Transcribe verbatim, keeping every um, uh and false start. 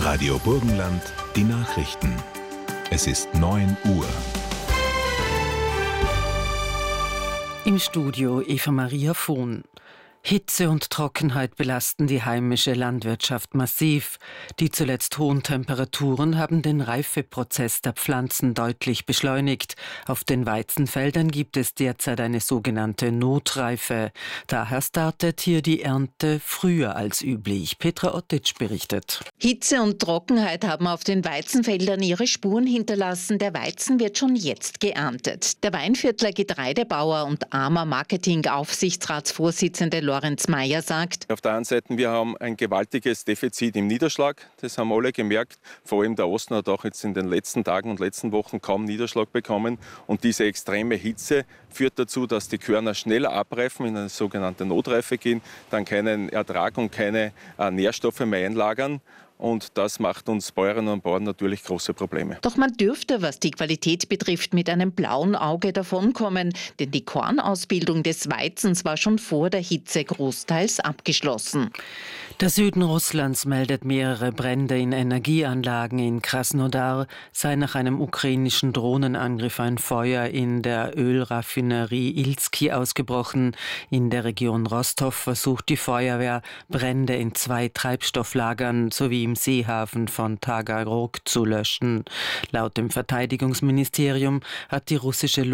Radio Burgenland, die Nachrichten. Es ist neun Uhr. Im Studio Eva-Maria Vohn. Hitze und Trockenheit belasten die heimische Landwirtschaft massiv. Die zuletzt hohen Temperaturen haben den Reifeprozess der Pflanzen deutlich beschleunigt. Auf den Weizenfeldern gibt es derzeit eine sogenannte Notreife. Daher startet hier die Ernte früher als üblich. Petra Ottitsch berichtet. Hitze und Trockenheit haben auf den Weizenfeldern ihre Spuren hinterlassen. Der Weizen wird schon jetzt geerntet. Der Weinviertler Getreidebauer und A M A Marketing-Aufsichtsratsvorsitzende Lorenz Meyer sagt: Auf der einen Seite, wir haben ein gewaltiges Defizit im Niederschlag. Das haben alle gemerkt. Vor allem der Osten hat auch jetzt in den letzten Tagen und letzten Wochen kaum Niederschlag bekommen. Und diese extreme Hitze führt dazu, dass die Körner schneller abreifen, in eine sogenannte Notreife gehen, dann keinen Ertrag und keine äh, Nährstoffe mehr einlagern. Und das macht uns Bäuerinnen und Bauern natürlich große Probleme. Doch man dürfte, was die Qualität betrifft, mit einem blauen Auge davonkommen. Denn die Kornausbildung des Weizens war schon vor der Hitze großteils abgeschlossen. Der Süden Russlands meldet mehrere Brände in Energieanlagen. In Krasnodar sei nach einem ukrainischen Drohnenangriff ein Feuer in der Ölraffinerie Ilzki ausgebrochen. In der Region Rostov versucht die Feuerwehr, Brände in zwei Treibstofflagern sowie im Seehafen von Tagarog zu löschen. Laut dem Verteidigungsministerium hat die russische